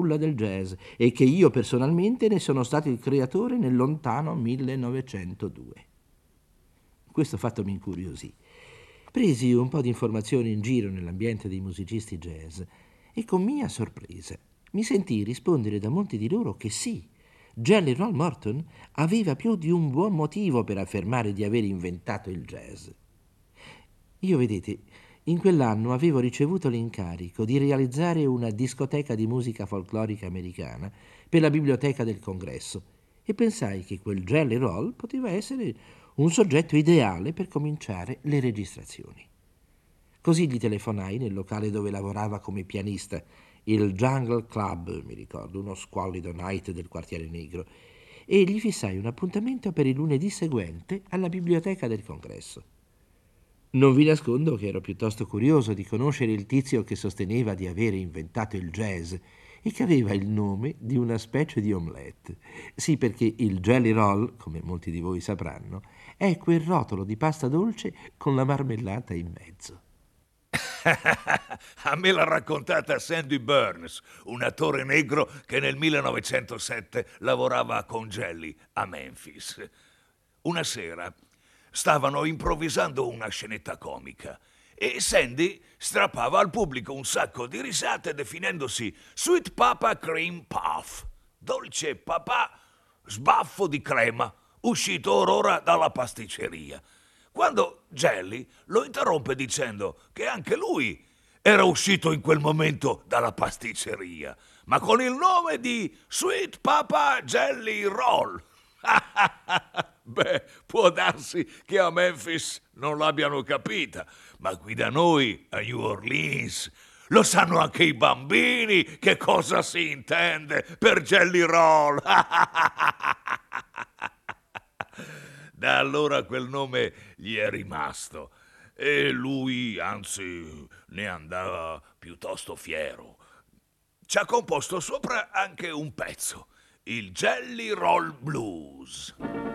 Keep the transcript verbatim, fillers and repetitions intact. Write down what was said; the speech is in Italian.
nulla del jazz e che io personalmente ne sono stato il creatore nel lontano millenovecentodue. Questo fatto mi incuriosì. Presi un po' di informazioni in giro nell'ambiente dei musicisti jazz e con mia sorpresa mi sentii rispondere da molti di loro che sì, Jelly Roll Morton aveva più di un buon motivo per affermare di aver inventato il jazz. Io, vedete, in quell'anno avevo ricevuto l'incarico di realizzare una discoteca di musica folclorica americana per la biblioteca del Congresso e pensai che quel Jelly Roll poteva essere un soggetto ideale per cominciare le registrazioni. Così gli telefonai nel locale dove lavorava come pianista, il Jungle Club, mi ricordo, uno squallido night del quartiere negro, e gli fissai un appuntamento per il lunedì seguente alla biblioteca del Congresso. Non vi nascondo che ero piuttosto curioso di conoscere il tizio che sosteneva di avere inventato il jazz e che aveva il nome di una specie di omelette. Sì, perché il Jelly Roll, come molti di voi sapranno, è quel rotolo di pasta dolce con la marmellata in mezzo. A me l'ha raccontata Sandy Burns, un attore negro che nel millenovecentosette lavorava con Jelly a Memphis. Una sera stavano improvvisando una scenetta comica e Sandy strappava al pubblico un sacco di risate definendosi Sweet Papa Cream Puff, dolce papà sbaffo di crema, uscito or ora dalla pasticceria. Quando Jelly lo interrompe dicendo che anche lui era uscito in quel momento dalla pasticceria, ma con il nome di Sweet Papa Jelly Roll. Beh, può darsi che a Memphis non l'abbiano capita, ma qui da noi, a New Orleans, lo sanno anche i bambini che cosa si intende per Jelly Roll. Da allora quel nome gli è rimasto e lui, anzi, ne andava piuttosto fiero. Ci ha composto sopra anche un pezzo, il Jelly Roll Blues.